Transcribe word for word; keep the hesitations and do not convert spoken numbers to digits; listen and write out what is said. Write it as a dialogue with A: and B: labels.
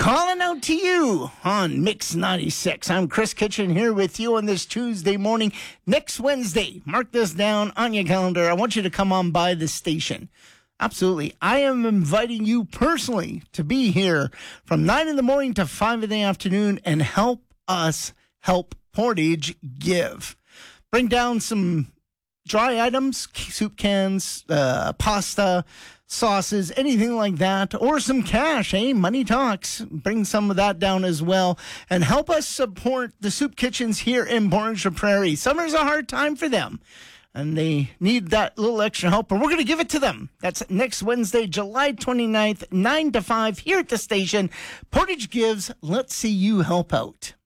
A: Calling out to you on Mix ninety-six. I'm Chris Kitchen here with you on this Tuesday morning. Next Wednesday, mark this down on your calendar. I want you to come on by the station. Absolutely. I am inviting you personally to be here from nine in the morning to five in the afternoon and help us help Portage Give. Bring down some dry items, soup cans, uh, pasta, sauces, anything like that, or some cash, eh? Money talks. Bring some of that down as well and help us support the soup kitchens here in Portage Prairie. Summer's a hard time for them, and they need that little extra help, and we're going to give it to them. That's next Wednesday, July twenty-ninth, nine to five, here at the station. Portage Gives. Let's see you help out.